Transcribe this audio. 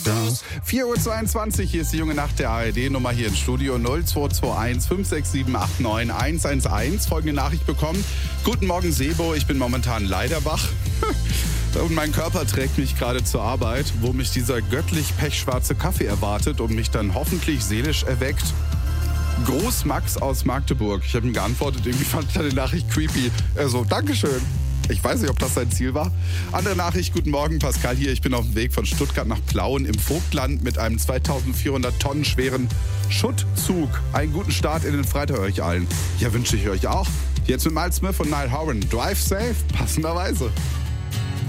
4:22 Uhr, hier ist die junge Nacht der ARD-Nummer hier im Studio 0221 567 89 111. Folgende Nachricht bekommen. Guten Morgen Sebo, ich bin momentan leider wach und mein Körper trägt mich gerade zur Arbeit, wo mich dieser göttlich pechschwarze Kaffee erwartet und mich dann hoffentlich seelisch erweckt. Groß Max aus Magdeburg. Ich habe ihm geantwortet, irgendwie fand ich die Nachricht creepy. Dankeschön. Ich weiß nicht, ob das sein Ziel war. Andere Nachricht, guten Morgen, Pascal hier. Ich bin auf dem Weg von Stuttgart nach Plauen im Vogtland mit einem 2400 Tonnen schweren Schuttzug. Einen guten Start in den Freitag euch allen. Ja, wünsche ich euch auch. Jetzt mit Miles Smith und Niall Horan. Drive safe, passenderweise.